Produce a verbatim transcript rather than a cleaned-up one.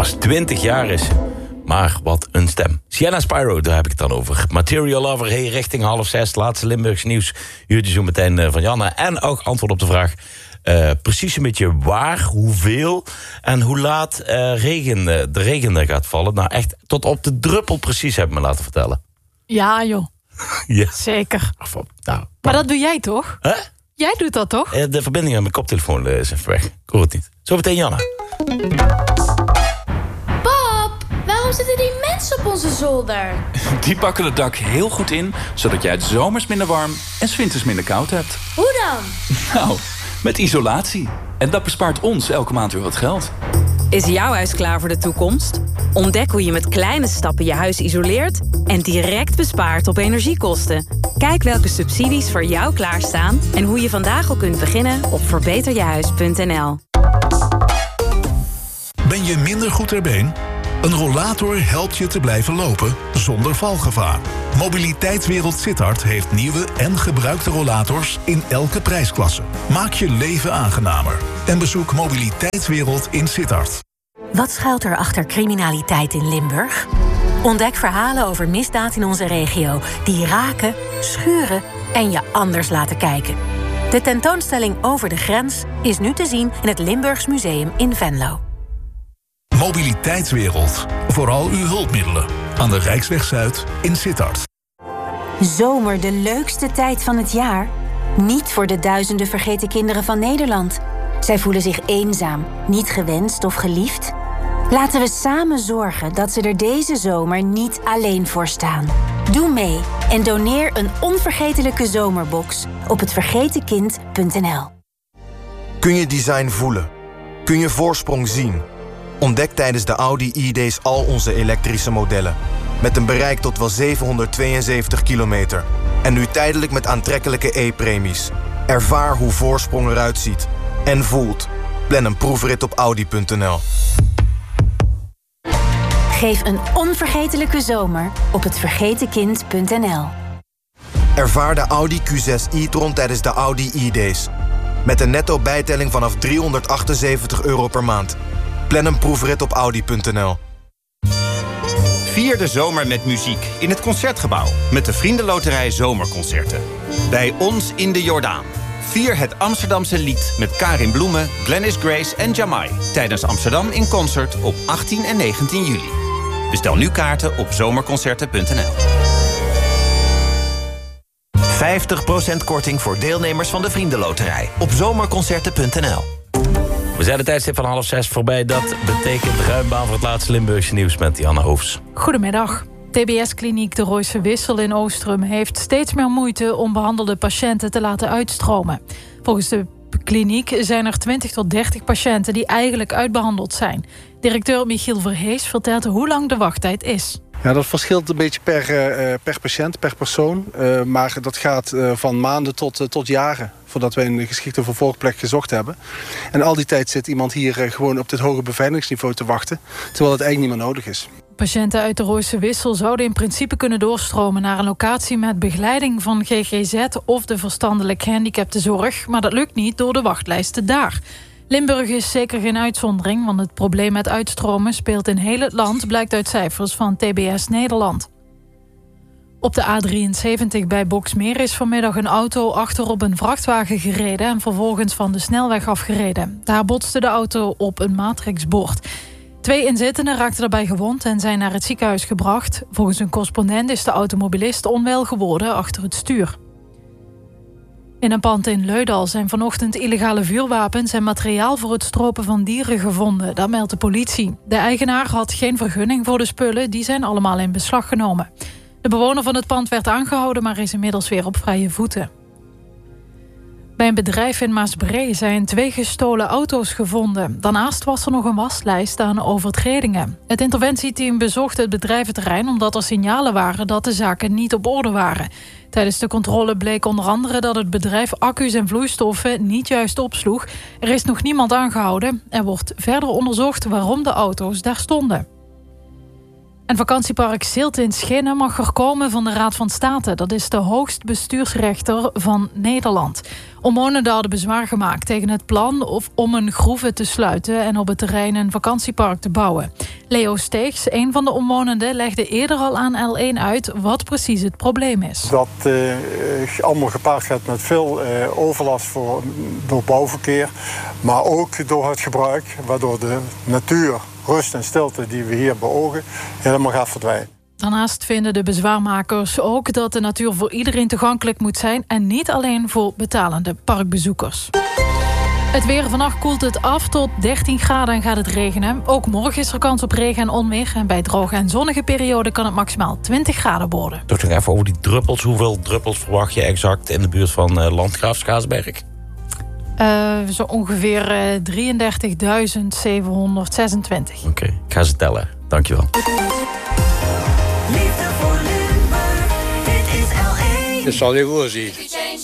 Pas twintig jaar is. Maar wat een stem. Sienna Spyro, daar heb ik het dan over. Material Lover, hey, richting half zes. Laatste Limburgs nieuws. Uurtje zo meteen van Janne. En ook antwoord op de vraag. Uh, precies een beetje waar, hoeveel en hoe laat uh, regen, uh, de regen gaat vallen. Nou, echt tot op de druppel precies, heb ik me laten vertellen. Ja, joh. Ja. Zeker. Of, nou, maar dat doe jij toch? Huh? Jij doet dat toch? Uh, de verbinding met mijn koptelefoon is even weg. Ik hoor het niet. Zo meteen Janne. Pap, waarom zitten die mensen op onze zolder? Die pakken het dak heel goed in, zodat jij het zomers minder warm en 's winters minder koud hebt. Hoe dan? Nou, met isolatie. En dat bespaart ons elke maand weer wat geld. Is jouw huis klaar voor de toekomst? Ontdek hoe je met kleine stappen je huis isoleert en direct bespaart op energiekosten. Kijk welke subsidies voor jou klaarstaan en hoe je vandaag al kunt beginnen op verbeter je huis punt n l. Ben je minder goed ter been? Een rollator helpt je te blijven lopen zonder valgevaar. Mobiliteitswereld Sittard heeft nieuwe en gebruikte rollators in elke prijsklasse. Maak je leven aangenamer en bezoek Mobiliteitswereld in Sittard. Wat schuilt er achter criminaliteit in Limburg? Ontdek verhalen over misdaad in onze regio die raken, schuren en je anders laten kijken. De tentoonstelling Over de Grens is nu te zien in het Limburgs Museum in Venlo. Mobiliteitswereld. Vooral uw hulpmiddelen. Aan de Rijksweg Zuid in Sittard. Zomer de leukste tijd van het jaar? Niet voor de duizenden vergeten kinderen van Nederland. Zij voelen zich eenzaam, niet gewenst of geliefd. Laten we samen zorgen dat ze er deze zomer niet alleen voor staan. Doe mee en doneer een onvergetelijke zomerbox op het vergeten kind punt n l. Kun je design voelen? Kun je voorsprong zien? Ontdek tijdens de Audi e-days al onze elektrische modellen. Met een bereik tot wel zevenhonderdtweeënzeventig kilometer. En nu tijdelijk met aantrekkelijke e-premies. Ervaar hoe voorsprong eruit ziet. En voelt. Plan een proefrit op audi punt n l. Geef een onvergetelijke zomer op het vergeten kind punt n l. Ervaar de Audi Q zes e-tron tijdens de Audi e-days. Met een netto bijtelling vanaf driehonderdachtenzeventig euro per maand. Plan een proefrit op audi punt n l. Vier de zomer met muziek in het Concertgebouw. Met de Vriendenloterij Zomerconcerten. Bij ons in de Jordaan. Vier het Amsterdamse lied met Karin Bloemen, Glennis Grace en Jamai. Tijdens Amsterdam in Concert op achttien en negentien juli. Bestel nu kaarten op zomerconcerten punt n l. vijftig procent korting voor deelnemers van de Vriendenloterij op zomerconcerten punt n l. We zijn de tijdstip van half zes voorbij. Dat betekent ruim baan voor het laatste Limburgse nieuws met Janne Hoofs. Goedemiddag. T B S-kliniek De Royse Wissel in Oostrum heeft steeds meer moeite om behandelde patiënten te laten uitstromen. Volgens de kliniek zijn er twintig tot dertig patiënten die eigenlijk uitbehandeld zijn. Directeur Michiel Verhees vertelt hoe lang de wachttijd is. Ja, dat verschilt een beetje per, uh, per patiënt, per persoon. Uh, maar dat gaat uh, van maanden tot, uh, tot jaren voordat wij een geschikte vervolgplek gezocht hebben. En al die tijd zit iemand hier uh, gewoon op dit hoge beveiligingsniveau te wachten, terwijl het eigenlijk niet meer nodig is. Patiënten uit de Royse Wissel zouden in principe kunnen doorstromen naar een locatie met begeleiding van G G Z of de verstandelijk gehandicaptenzorg, maar dat lukt niet door de wachtlijsten daar. Limburg is zeker geen uitzondering, want het probleem met uitstromen speelt in heel het land, blijkt uit cijfers van T B S Nederland. Op de A drieënzeventig bij Boxmeer is vanmiddag een auto achterop een vrachtwagen gereden en vervolgens van de snelweg afgereden. Daar botste de auto op een matrixbord. Twee inzittenden raakten daarbij gewond en zijn naar het ziekenhuis gebracht. Volgens een correspondent is de automobilist onwel geworden achter het stuur. In een pand in Leudal zijn vanochtend illegale vuurwapens en materiaal voor het stropen van dieren gevonden. Dat meldt de politie. De eigenaar had geen vergunning voor de spullen, die zijn allemaal in beslag genomen. De bewoner van het pand werd aangehouden, maar is inmiddels weer op vrije voeten. Bij een bedrijf in Maasbree zijn twee gestolen auto's gevonden. Daarnaast was er nog een waslijst aan overtredingen. Het interventieteam bezocht het bedrijventerrein omdat er signalen waren dat de zaken niet op orde waren. Tijdens de controle bleek onder andere dat het bedrijf accu's en vloeistoffen niet juist opsloeg. Er is nog niemand aangehouden. Er wordt verder onderzocht waarom de auto's daar stonden. En vakantiepark Zilt in Schinnen mag er komen van de Raad van State. Dat is de hoogst bestuursrechter van Nederland. Omwonenden hadden bezwaar gemaakt tegen het plan of om een groeve te sluiten en op het terrein een vakantiepark te bouwen. Leo Steegs, een van de omwonenden, legde eerder al aan L één uit wat precies het probleem is. Dat uh, allemaal gepaard gaat met veel uh, overlast voor, door bouwverkeer, maar ook door het gebruik, waardoor de natuur, rust en stilte die we hier beogen helemaal gaat verdwijnen. Daarnaast vinden de bezwaarmakers ook dat de natuur voor iedereen toegankelijk moet zijn en niet alleen voor betalende parkbezoekers. Het weer. Vannacht koelt het af tot dertien graden en gaat het regenen. Ook morgen is er kans op regen en onweer. En bij droge en zonnige perioden kan het maximaal twintig graden worden. Toch nog even over die druppels. Hoeveel druppels verwacht je exact in de buurt van uh, Landgraaf Schaarsberg? Uh, zo ongeveer uh, drieëndertigduizend zevenhonderdzesentwintig. Oké, okay, ik ga ze tellen. Dankjewel. Liefde voor Limburg, dit is L één. Dat zal je gewoon zien.